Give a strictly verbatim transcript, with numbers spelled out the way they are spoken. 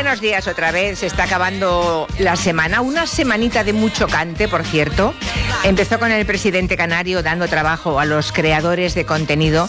buenos días otra vez. Se está acabando la semana, una semanita de mucho cante, por cierto. Empezó con el presidente canario dando trabajo a los creadores de contenido